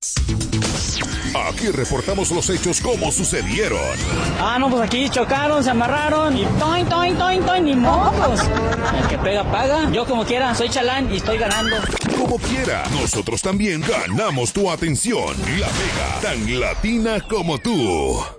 Aquí reportamos los hechos como sucedieron. No, pues aquí chocaron, se amarraron y toin, toin, toin, toin, ni mocos. El que pega, paga. Yo como quiera, soy chalán y estoy ganando. Como quiera, nosotros también ganamos tu atención. La Mega, tan latina como tú.